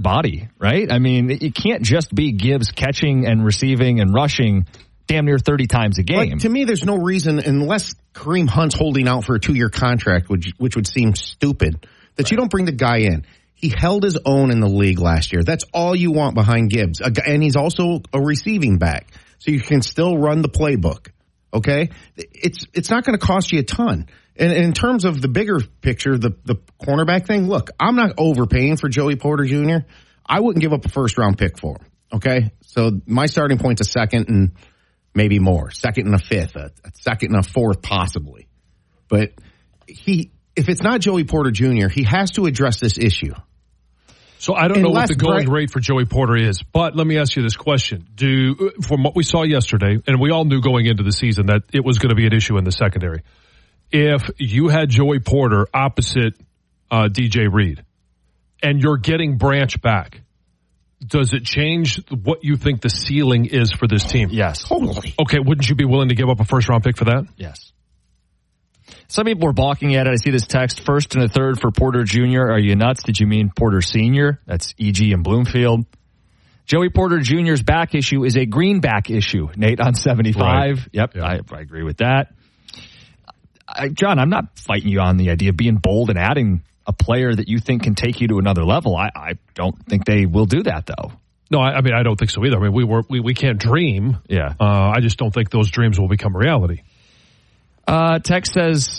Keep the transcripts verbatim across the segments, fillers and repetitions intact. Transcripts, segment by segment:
body, right? I mean, it can't just be Gibbs catching and receiving and rushing damn near thirty times a game. Like, to me, there's no reason, unless Kareem Hunt's holding out for a two-year contract, which, which would seem stupid, that right. you don't bring the guy in. He held his own in the league last year. That's all you want behind Gibbs. And he's also a receiving back, so you can still run the playbook, okay? It's it's not going to cost you a ton. And in terms of the bigger picture, the, the cornerback thing, look, I'm not overpaying for Joey Porter Junior I wouldn't give up a first-round pick for him, okay? So my starting point's a second and maybe more, second and a fifth, a, a second and a fourth possibly. But he, if it's not Joey Porter Junior, he has to address this issue. So I don't Unless know what the going Brett, rate for Joey Porter is, but let me ask you this question. Do, from what we saw yesterday, and we all knew going into the season that it was going to be an issue in the secondary, if you had Joey Porter opposite uh, D J Reed and you're getting Branch back, does it change what you think the ceiling is for this team? Yes. Totally. Okay, wouldn't you be willing to give up a first-round pick for that? Yes. Some people were balking at it. I see this text, first and a third for Porter Junior Are you nuts? Did you mean Porter Senior? That's E G and Bloomfield. Joey Porter Junior's back issue is a greenback issue. Nate on seventy-five. Right. Yep, yeah. I, I agree with that. I, John, I'm not fighting you on the idea of being bold and adding a player that you think can take you to another level. I, I don't think they will do that, though. No, I, I mean, I don't think so either. I mean, we were we, we can't dream. Yeah. Uh, I just don't think those dreams will become reality. Uh, text says,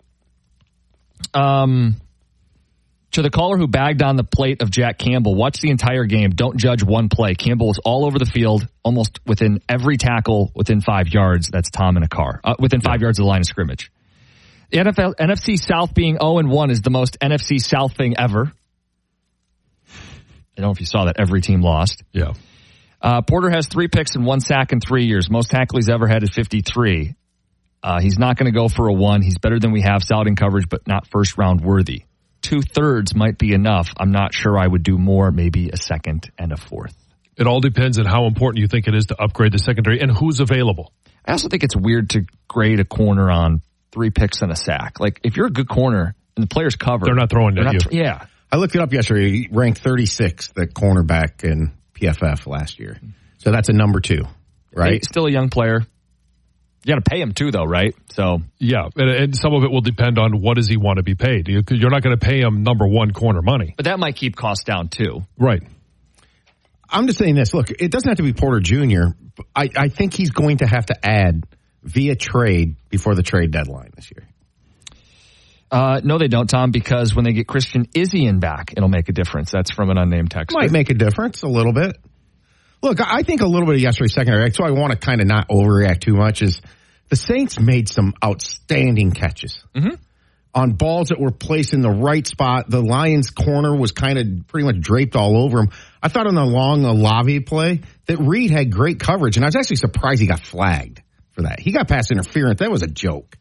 um, to the caller who bagged on the plate of Jack Campbell, watch the entire game. Don't judge one play. Campbell was all over the field, almost within every tackle within five yards. That's Tom in a car. Uh, within five yeah. yards of the line of scrimmage. The N F L, N F C South being oh and one is the most N F C South thing ever. I don't know if you saw that. Every team lost. Yeah. Uh, Porter has three picks and one sack in three years. Most tackles he's ever had is fifty-three. Uh, he's not going to go for a one. He's better than we have, solid in coverage, but not first round worthy. Two thirds might be enough. I'm not sure I would do more, maybe a second and a fourth. It all depends on how important you think it is to upgrade the secondary and who's available. I also think it's weird to grade a corner on three picks and a sack. Like, if you're a good corner and the player's covered, they're not throwing at you. Th- yeah. I looked it up yesterday. He ranked thirty-sixth at cornerback in P F F last year. So that's a number two, right? He's still a young player. You got to pay him too, though, right? So yeah, and, and some of it will depend on what does he want to be paid. You, you're not going to pay him number one corner money, but that might keep costs down too, right? I'm just saying this. Look, it doesn't have to be Porter Junior I, I think he's going to have to add via trade before the trade deadline this year. Uh, no, they don't, Tom, because when they get Christian Izien back, it'll make a difference. That's from an unnamed texter. Might make a difference a little bit. Look, I think a little bit of yesterday's secondary, so I want to kind of not overreact too much, is the Saints made some outstanding catches. Mm-hmm. On balls that were placed in the right spot. The Lions' corner was kind of pretty much draped all over him. I thought on the long Olave play that Reed had great coverage, and I was actually surprised he got flagged for that. He got pass interference. That was a joke.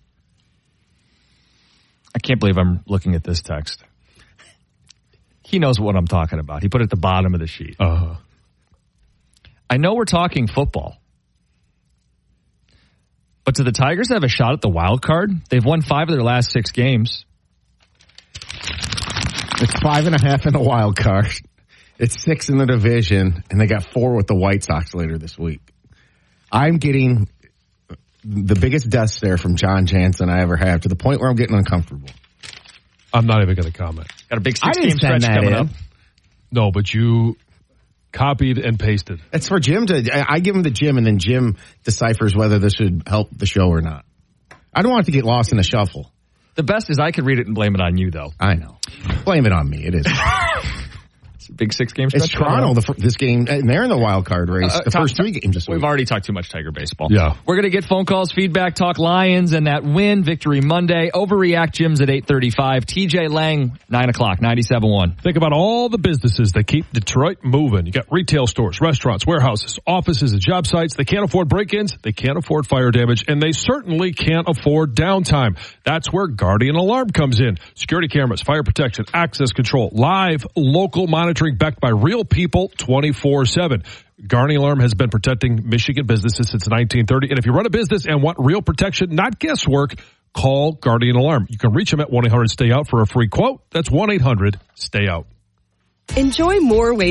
I can't believe I'm looking at this text. He knows what I'm talking about. He put it at the bottom of the sheet. Uh-huh. I know we're talking football, but do the Tigers have a shot at the wild card? They've won five of their last six games. It's five and a half in the wild card. It's six in the division, and they got four with the White Sox later this week. I'm getting the biggest death stare from John Jansen I ever have, to the point where I'm getting uncomfortable. I'm not even going to comment. Got a big six-game stretch coming in. up. No, but you copied and pasted. It's for Jim to, I give him to Jim, and then Jim deciphers whether this should help the show or not. I don't want it to get lost in the shuffle. The best is I could read it and blame it on you, though. I know. Blame it on me. It is. It's a big six-game stretch. It's Toronto, the, this game, and they're in the wild card race. Uh, the talk, first three games this week. We've already talked too much Tiger baseball. Yeah. We're going to get phone calls, feedback, talk Lions, and that win, Victory Monday. Overreact Jim's at eight thirty-five. T J Lang, nine o'clock, ninety-seven point one. Think about all the businesses that keep Detroit moving. You got retail stores, restaurants, warehouses, offices, and job sites. They can't afford break-ins. They can't afford fire damage. And they certainly can't afford downtime. That's where Guardian Alarm comes in. Security cameras, fire protection, access control, live local monitoring backed by real people twenty-four seven. Guardian Alarm has been protecting Michigan businesses since nineteen thirty. And if you run a business and want real protection, not guesswork, call Guardian Alarm. You can reach them at one eight hundred stay out for a free quote. That's one eight hundred stay out. Enjoy more ways